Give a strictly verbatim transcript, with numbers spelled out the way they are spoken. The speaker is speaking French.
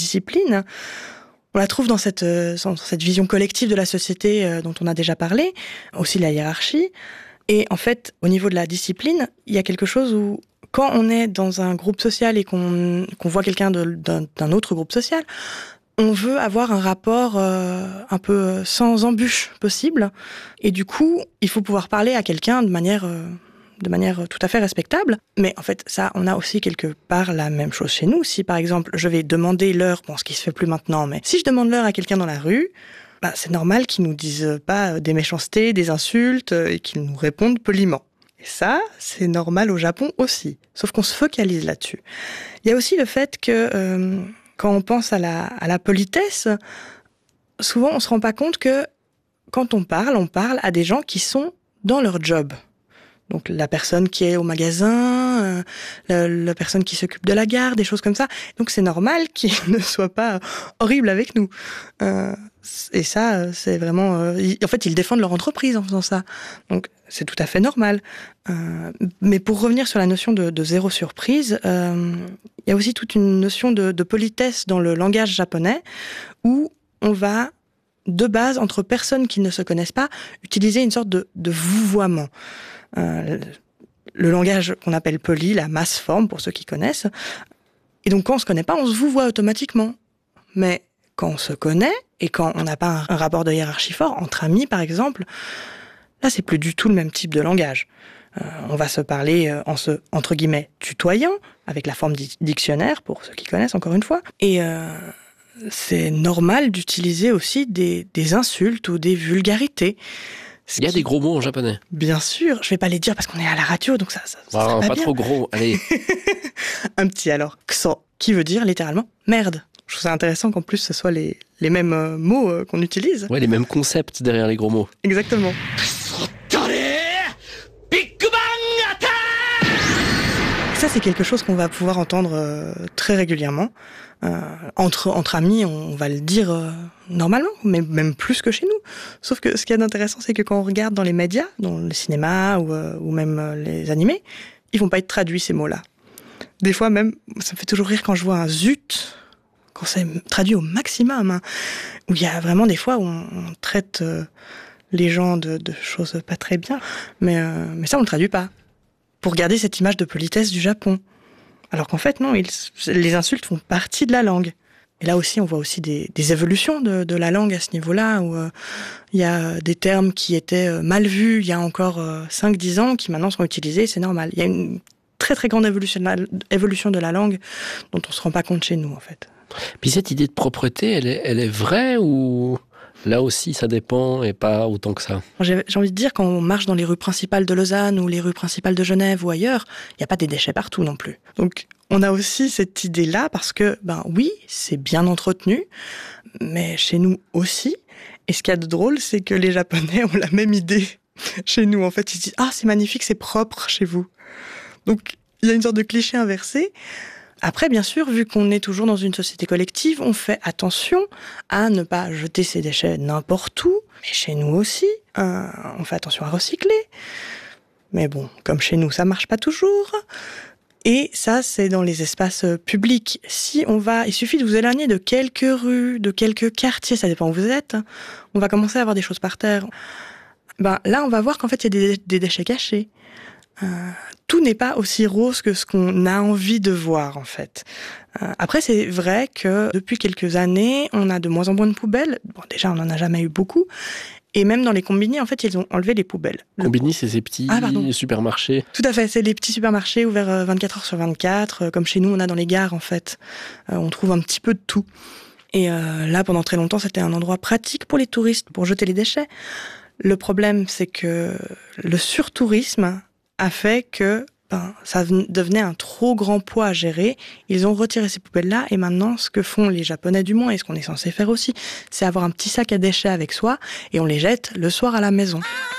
discipline, on la trouve dans cette, dans cette vision collective de la société dont on a déjà parlé, aussi de la hiérarchie. Et en fait, au niveau de la discipline, il y a quelque chose où, quand on est dans un groupe social et qu'on, qu'on voit quelqu'un de, d'un, d'un autre groupe social, on veut avoir un rapport euh, un peu sans embûche possible. Et du coup, il faut pouvoir parler à quelqu'un de manière... Euh, de manière tout à fait respectable. Mais en fait, ça, on a aussi quelque part la même chose chez nous. Si, par exemple, je vais demander l'heure, bon, ce qui se fait plus maintenant, mais si je demande l'heure à quelqu'un dans la rue, bah, c'est normal qu'il nous dise pas des méchancetés, des insultes, et qu'il nous réponde poliment. Et ça, c'est normal au Japon aussi. Sauf qu'on se focalise là-dessus. Il y a aussi le fait que, euh, quand on pense à la, à la politesse, souvent, on se rend pas compte que quand on parle, on parle à des gens qui sont dans leur job. Donc la personne qui est au magasin, euh, la, la personne qui s'occupe de la gare, des choses comme ça. Donc c'est normal qu'il ne soit pas horrible avec nous. Euh, et ça, c'est vraiment... Euh, ils, en fait, ils défendent leur entreprise en faisant ça. Donc c'est tout à fait normal. Euh, mais pour revenir sur la notion de, de zéro surprise, euh, il y a aussi toute une notion de, de politesse dans le langage japonais où on va, de base, entre personnes qui ne se connaissent pas, utiliser une sorte de, de vouvoiement. Euh, le langage qu'on appelle poli, la mass forme pour ceux qui connaissent. Et donc quand on se connaît pas, on se vouvoie automatiquement. Mais quand on se connaît et quand on n'a pas un, un rapport de hiérarchie fort, entre amis par exemple, là c'est plus du tout le même type de langage. Euh, on va se parler euh, en se, entre guillemets, tutoyant, avec la forme di- dictionnaire pour ceux qui connaissent encore une fois. Et euh, c'est normal d'utiliser aussi des, des insultes ou des vulgarités. Il y a des gros mots en japonais. Bien sûr, je vais pas les dire parce qu'on est à la radio, donc ça, ça, ça ah, pas, pas bien. Trop gros, allez. Un petit alors, kso, qui veut dire littéralement merde. Je trouve ça intéressant qu'en plus ce soit les, les mêmes euh, mots euh, qu'on utilise. Ouais, les mêmes concepts derrière les gros mots. Exactement. Ça, c'est quelque chose qu'on va pouvoir entendre euh, très régulièrement. Euh, entre, entre amis, on va le dire euh, normalement, mais même plus que chez nous. Sauf que ce qui est intéressant, c'est que quand on regarde dans les médias, dans le cinéma ou, euh, ou même euh, les animés, ils vont pas être traduits, ces mots-là. Des fois même, ça me fait toujours rire quand je vois un zut, quand c'est traduit au maximum, hein, où il y a vraiment des fois où on, on traite euh, les gens de, de choses pas très bien, mais, euh, mais ça, on le traduit pas. Pour garder cette image de politesse du Japon. Alors qu'en fait, non, ils, les insultes font partie de la langue. Et là aussi, on voit aussi des, des évolutions de, de la langue à ce niveau-là, où euh, il y a des termes qui étaient mal vus il y a encore euh, cinq dix ans, qui maintenant sont utilisés, c'est normal. Il y a une très très grande évolution de la, évolution de la langue dont on ne se rend pas compte chez nous, en fait. Puis cette idée de propreté, elle est, elle est vraie ou... Là aussi, ça dépend et pas autant que ça. J'ai, j'ai envie de dire, quand on marche dans les rues principales de Lausanne ou les rues principales de Genève ou ailleurs, il n'y a pas des déchets partout non plus. Donc, on a aussi cette idée-là parce que, ben oui, c'est bien entretenu, mais chez nous aussi. Et ce qu'il y a de drôle, c'est que les Japonais ont la même idée chez nous. En fait, ils disent « Ah, c'est magnifique, c'est propre chez vous ». Donc, il y a une sorte de cliché inversé. Après, bien sûr, vu qu'on est toujours dans une société collective, on fait attention à ne pas jeter ses déchets n'importe où. Mais chez nous aussi, euh, on fait attention à recycler. Mais bon, comme chez nous, ça marche pas toujours. Et ça, c'est dans les espaces publics. Si on va, il suffit de vous éloigner de quelques rues, de quelques quartiers, ça dépend où vous êtes, on va commencer à avoir des choses par terre. Ben, là, on va voir qu'en fait, il y a des, des déchets cachés. Euh, tout n'est pas aussi rose que ce qu'on a envie de voir, en fait. Euh, après, c'est vrai que depuis quelques années, on a de moins en moins de poubelles. Bon, déjà, on n'en a jamais eu beaucoup. Et même dans les combini, en fait, ils ont enlevé les poubelles. Combini, c'est ces petits ah, supermarchés. Tout à fait, c'est les petits supermarchés ouverts vingt-quatre heures sur vingt-quatre, comme chez nous, on a dans les gares, en fait. Euh, on trouve un petit peu de tout. Et euh, là, pendant très longtemps, c'était un endroit pratique pour les touristes, pour jeter les déchets. Le problème, c'est que le surtourisme a fait que ben, ça devenait un trop grand poids à gérer. Ils ont retiré ces poubelles-là et maintenant, ce que font les Japonais du moins, et ce qu'on est censé faire aussi, c'est avoir un petit sac à déchets avec soi et on les jette le soir à la maison.